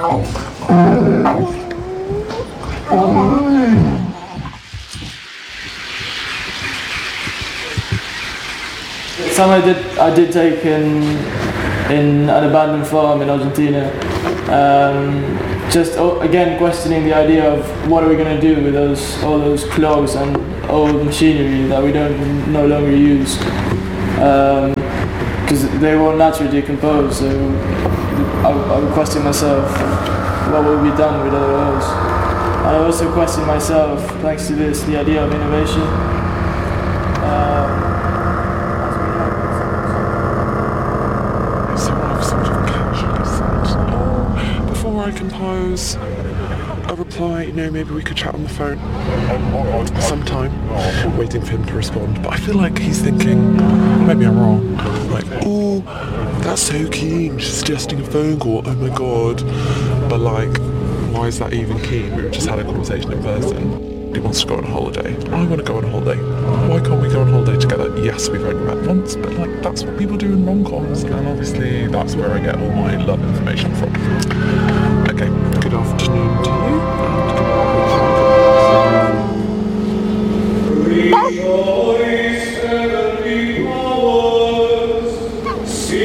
Some I did take in an abandoned farm in Argentina. Just again questioning the idea of what are we going to do with all those clogs and old machinery that we no longer use, because they won't naturally decompose. So I would question myself, what will be done with all those? And I also question myself, thanks to this, the idea of innovation. I compose a reply, maybe we could chat on the phone sometime, waiting for him to respond. But I feel like he's thinking, maybe I'm wrong, like, oh, that's so keen, she's suggesting a phone call, oh my god. But like, why is that even keen? We've just had a conversation in person. He wants to go on a holiday. I want to go on a holiday. Why can't we go on holiday together? Yes, we've only met once, but like, that's what people do in rom-coms, and obviously that's where I get all my love information from. Okay,